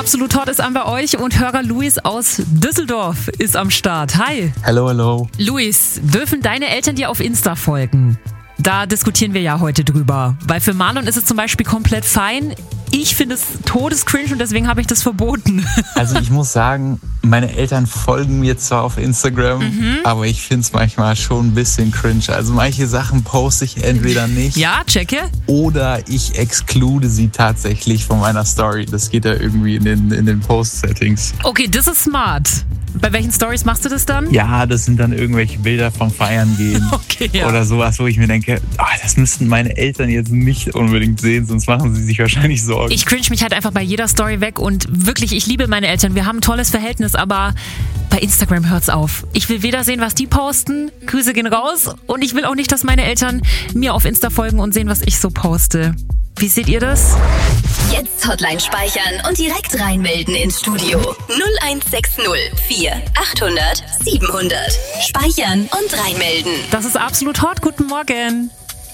Absolut hot ist an bei euch und Hörer Luis aus Düsseldorf ist am Start. Hi. Hello, hello. Luis, dürfen deine Eltern dir auf Insta folgen? Da diskutieren wir ja heute drüber. Weil für Marlon ist es zum Beispiel komplett fein. Ich finde es todescringe und deswegen habe ich das verboten. Also ich muss sagen, meine Eltern folgen mir zwar auf Instagram, aber ich finde es manchmal schon ein bisschen cringe. Also manche Sachen poste ich entweder nicht. Ja, checke. Oder ich exclude sie tatsächlich von meiner Story. Das geht ja irgendwie in den Post-Settings. Okay, das ist smart. Bei welchen Stories machst du das dann? Ja, das sind dann irgendwelche Bilder vom Feiern gehen. Okay, ja. Oder sowas, wo ich mir denke, das müssten meine Eltern jetzt nicht unbedingt sehen, sonst machen sie sich wahrscheinlich Sorgen. Ich cringe mich halt einfach bei jeder Story weg und wirklich, ich liebe meine Eltern. Wir haben ein tolles Verhältnis, aber bei Instagram hört's auf. Ich will weder sehen, was die posten, Grüße gehen raus, und ich will auch nicht, dass meine Eltern mir auf Insta folgen und sehen, was ich so poste. Wie seht ihr das? Jetzt Hotline speichern und direkt reinmelden ins Studio. 0160 4800 700. Speichern und reinmelden. Das ist absolut hot. Guten Morgen.